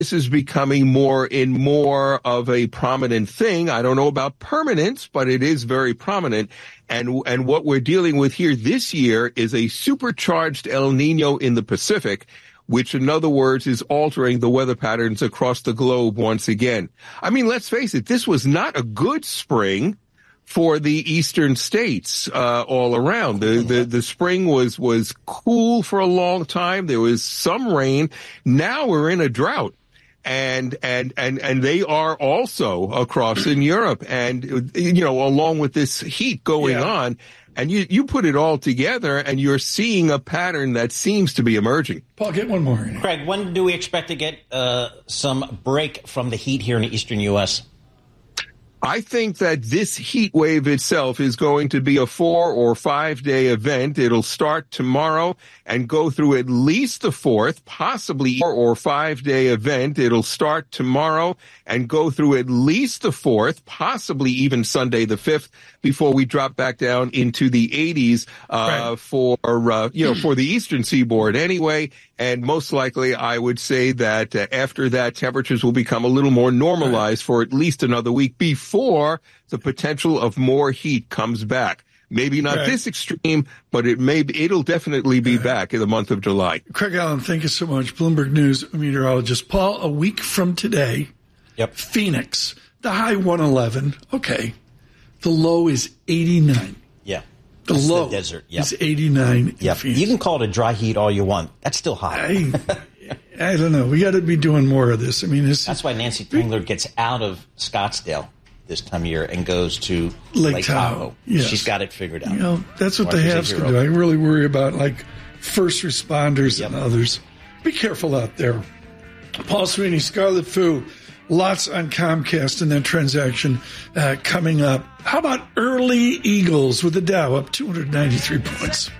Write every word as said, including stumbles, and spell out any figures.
this is becoming more and more of a prominent thing. I don't know about permanence, but it is very prominent. And, and what we're dealing with here this year is a supercharged El Nino in the Pacific, which in other words is altering the weather patterns across the globe once again. I mean, let's face it, this was not a good spring for the eastern states uh, all around. The, the the spring was was cool for a long time. There was some rain. Now we're in a drought. And, and, and, and they are also across in Europe. And, you know, along with this heat going yeah. on, and you, you put it all together and you're seeing a pattern that seems to be emerging. Paul, get one more. Craig, when do we expect to get uh, some break from the heat here in the eastern U S? I think that this heat wave itself is going to be a four or five day event. It'll start tomorrow and go through at least the fourth, possibly four or five day event. It'll start tomorrow and go through at least the fourth, possibly even Sunday the fifth, before we drop back down into the eighties, uh, right. for, uh, you know, for the eastern seaboard anyway. And most likely, I would say that uh, after that, temperatures will become a little more normalized right. for at least another week before the potential of more heat comes back. Maybe not right. this extreme, but it may be, it'll definitely be right. back in the month of July. Craig Allen, thank you so much. Bloomberg News meteorologist. Paul, a week from today, yep. Phoenix, the high one eleven. Okay. The low is eighty-nine. Yeah. The That's low the desert. Yep. is eighty-nine. Yep. You can call it a dry heat all you want. That's still hot. I, I don't know. We got to be doing more of this. I mean, this, that's why Nancy Tringler gets out of Scottsdale this time of year and goes to Lake, Lake Tahoe. Tahoe. Yes. She's got it figured out. You know, that's what Martha's the haves can do. I really worry about like first responders yep. and others. Be careful out there. Paul Sweeney, Scarlet Fu. Lots on Comcast in that transaction uh, coming up. How about early Eagles with the Dow up two hundred ninety-three points?